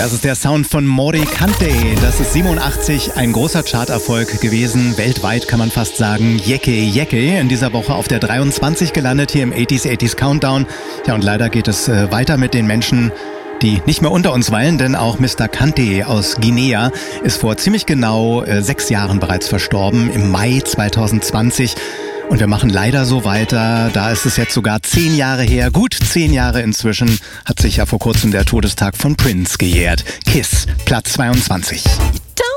Das ist der Sound von Mori Kante. Das ist 87 ein großer Charterfolg gewesen. Weltweit kann man fast sagen. Yeke Yeke. In dieser Woche auf der 23 gelandet hier im 80s Countdown. Ja, und leider geht es weiter mit den Menschen, die nicht mehr unter uns weilen, denn auch Mr. Kante aus Guinea ist vor ziemlich genau 6 Jahren bereits verstorben, im Mai 2020. Und wir machen leider so weiter, da ist es jetzt sogar 10 Jahre her, gut 10 Jahre inzwischen, hat sich ja vor kurzem der Todestag von Prince gejährt. KISS, Platz 22.